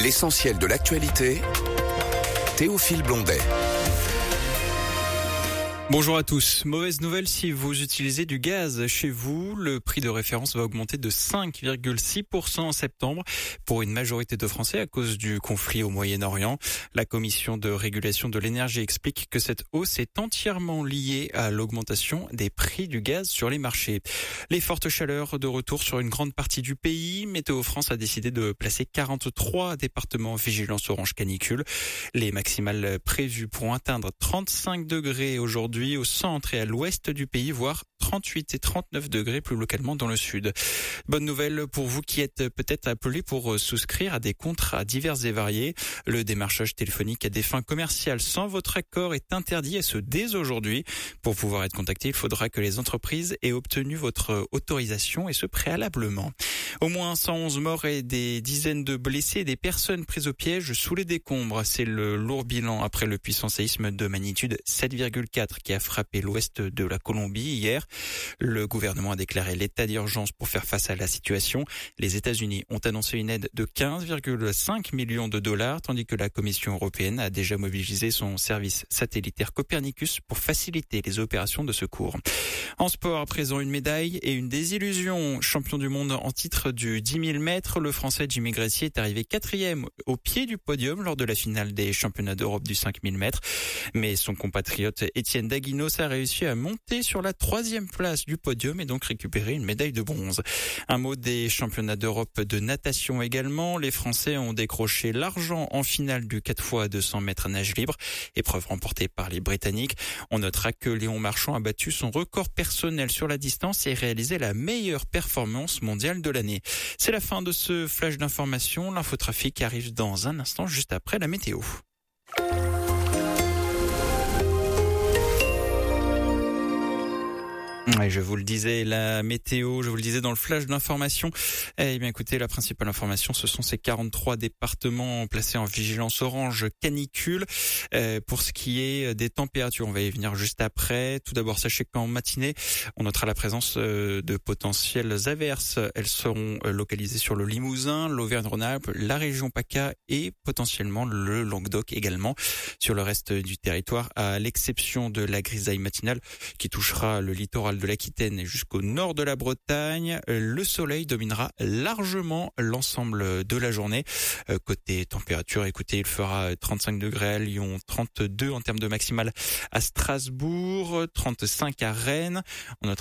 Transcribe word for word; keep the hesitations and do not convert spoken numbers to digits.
L'essentiel de l'actualité, Théophile Blondet. Bonjour à tous. Mauvaise nouvelle si vous utilisez du gaz chez vous. Le prix de référence va augmenter de cinq virgule six pour cent en septembre pour une majorité de Français à cause du conflit au Moyen-Orient. La Commission de régulation de l'énergie explique que cette hausse est entièrement liée à l'augmentation des prix du gaz sur les marchés. Les fortes chaleurs de retour sur une grande partie du pays. Météo France a décidé de placer quarante-trois départements en vigilance orange canicule. Les maximales prévues pourront atteindre trente-cinq degrés aujourd'hui au centre et à l'ouest du pays, voire trente-huit et trente-neuf degrés plus localement dans le sud. Bonne nouvelle pour vous qui êtes peut-être appelés pour souscrire à des contrats divers et variés. Le démarchage téléphonique à des fins commerciales sans votre accord est interdit, et ce dès aujourd'hui. Pour pouvoir être contacté, il faudra que les entreprises aient obtenu votre autorisation, et ce préalablement. Au moins cent onze morts et des dizaines de blessés et des personnes prises au piège sous les décombres. C'est le lourd bilan après le puissant séisme de magnitude sept virgule quatre qui a frappé l'ouest de la Colombie hier. Le gouvernement a déclaré l'état d'urgence pour faire face à la situation. Les États-Unis ont annoncé une aide de quinze virgule cinq millions de dollars, tandis que la Commission européenne a déjà mobilisé son service satellitaire Copernicus pour faciliter les opérations de secours. En sport, à présent, une médaille et une désillusion. Champion du monde en titre du dix mille mètres, le Français Jimmy Gressier est arrivé quatrième au pied du podium lors de la finale des championnats d'Europe du cinq mille mètres. Mais son compatriote Étienne Daguinos a réussi à monter sur la troisième place du podium et donc récupérer une médaille de bronze. Un mot des championnats d'Europe de natation également. Les Français ont décroché l'argent en finale du quatre fois deux cents mètres nage libre, épreuve remportée par les Britanniques. On notera que Léon Marchand a battu son record personnel sur la distance et réalisé la meilleure performance mondiale de l'année. C'est la fin de ce flash d'information. L'infotrafic arrive dans un instant, juste après la météo. Ouais, je vous le disais, la météo, je vous le disais dans le flash d'information. Eh bien, écoutez, la principale information, ce sont ces quarante-trois départements placés en vigilance orange canicule. Euh, pour ce qui est des températures, on va y venir juste après. Tout d'abord, sachez qu'en matinée, on notera la présence de potentielles averses. Elles seront localisées sur le Limousin, l'Auvergne-Rhône-Alpes, la région PACA et potentiellement le Languedoc également. Sur le reste du territoire, à l'exception de la grisaille matinale qui touchera le littoral de l'Aquitaine et jusqu'au nord de la Bretagne, le soleil dominera largement l'ensemble de la journée. Côté température, écoutez, il fera trente-cinq degrés à Lyon, trente-deux en termes de maximale à Strasbourg, trente-cinq à Rennes. On notera